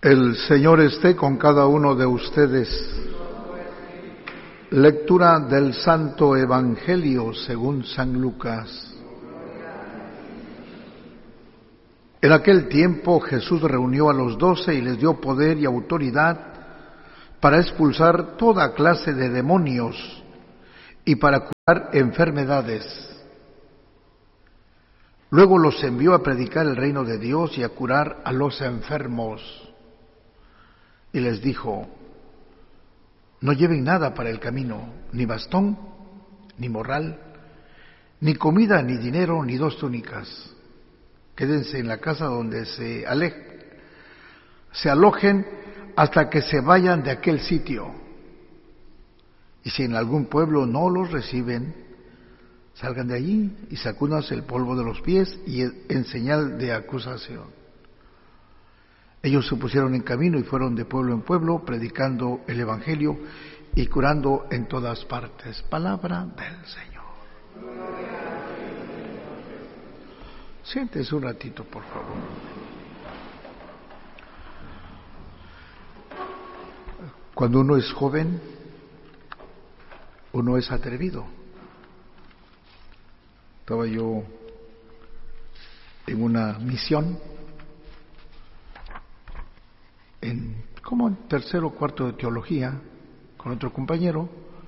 El Señor esté con cada uno de ustedes. Lectura del Santo Evangelio según San Lucas. En aquel tiempo Jesús reunió a los 12 y les dio poder y autoridad para expulsar toda clase de demonios y para curar enfermedades. Luego los envió a predicar el reino de Dios y a curar a los enfermos. Y les dijo: no lleven nada para el camino, ni bastón, ni morral, ni comida, ni dinero, ni 2 túnicas. Quédense en la casa donde se alojen hasta que se vayan de aquel sitio. Y si en algún pueblo no los reciben, salgan de allí y sacúdanse el polvo de los pies y en señal de acusación. Ellos se pusieron en camino y fueron de pueblo en pueblo, predicando el Evangelio y curando en todas partes. Palabra del Señor. Siéntese un ratito, por favor. Cuando uno es joven, uno es atrevido. Estaba yo en una misión, como en tercero o cuarto de teología, con otro compañero,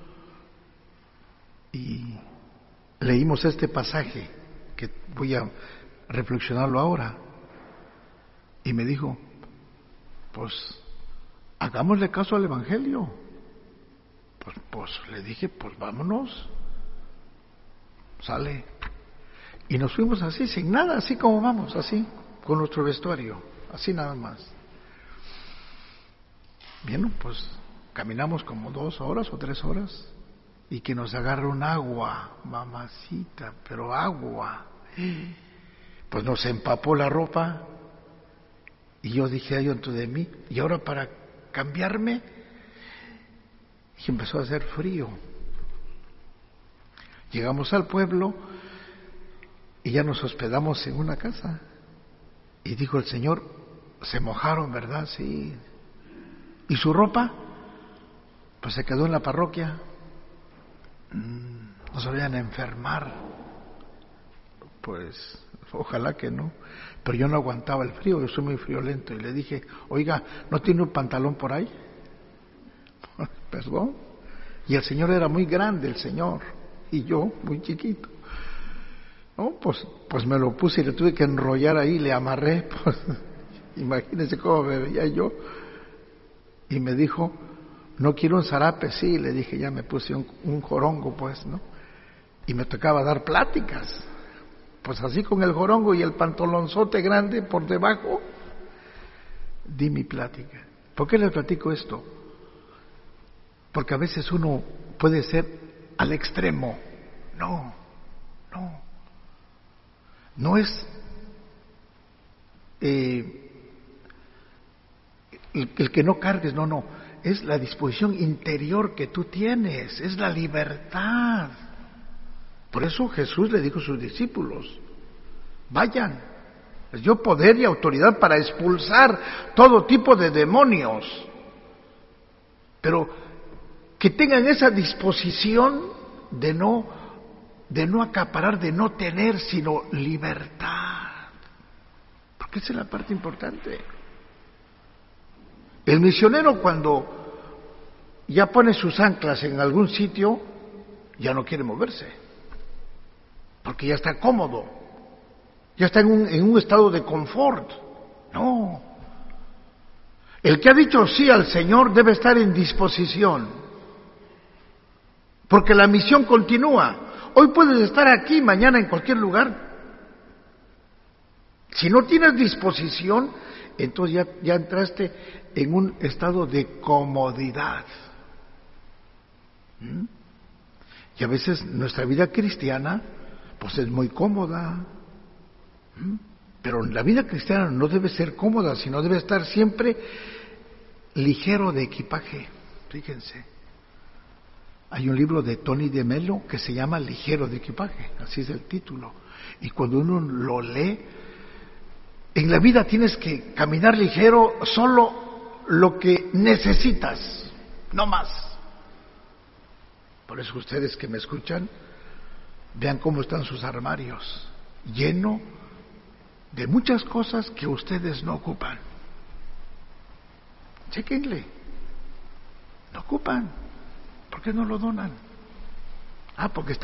y leímos este pasaje, que voy a reflexionarlo ahora, y me dijo: pues hagámosle caso al Evangelio. Pues le dije: pues vámonos. Sale. Y nos fuimos así, sin nada, así como vamos, así, con nuestro vestuario, así nada más. Bien, pues caminamos como 2 horas o 3 horas y que nos agarra un agua, mamacita, pero agua. Pues nos empapó la ropa y yo dije dentro de mí: ¿y ahora para cambiarme? Y empezó a hacer frío. Llegamos al pueblo y ya nos hospedamos en una casa. Y dijo el Señor: se mojaron, ¿verdad? Sí. ¿Y su ropa? Pues se quedó en la parroquia. No se vayan a enfermar. Pues ojalá que no. Pero yo no aguantaba el frío, yo soy muy friolento. Y le dije: oiga, ¿no tiene un pantalón por ahí? Perdón. Y el Señor era muy grande, el Señor, y yo muy chiquito. No, pues me lo puse y le tuve que enrollar ahí, le amarré. Pues imagínense cómo me veía yo. Y me dijo: no quiero un zarape. Sí, le dije, ya me puse un jorongo, pues, ¿no? Y me tocaba dar pláticas. Pues así con el jorongo y el pantalonzote grande por debajo, di mi plática. ¿Por qué les platico esto? Porque a veces uno puede ser al extremo. No es el que no cargues, no. Es la disposición interior que tú tienes, es la libertad. Por eso Jesús le dijo a sus discípulos: vayan, les dio poder y autoridad para expulsar todo tipo de demonios. Pero que tengan esa disposición de no acaparar, de no tener, sino libertad. Porque esa es la parte importante. El misionero, cuando ya pone sus anclas en algún sitio, ya no quiere moverse, porque ya está cómodo, ya está en un estado de confort. No. El que ha dicho sí al Señor debe estar en disposición, porque la misión continúa. Hoy puedes estar aquí, mañana en cualquier lugar. Si no tienes disposición, entonces ya entraste en un estado de comodidad. Y a veces nuestra vida cristiana pues es muy cómoda. Pero la vida cristiana no debe ser cómoda, sino debe estar siempre ligero de equipaje. Fíjense, hay un libro de Tony de Mello que se llama Ligero de equipaje, así es el título. Y cuando uno lo lee, en la vida tienes que caminar ligero solo lo que necesitas, no más. Por eso ustedes que me escuchan, vean cómo están sus armarios, lleno de muchas cosas que ustedes no ocupan. Chéquenle, no ocupan. ¿Por qué no lo donan? Porque está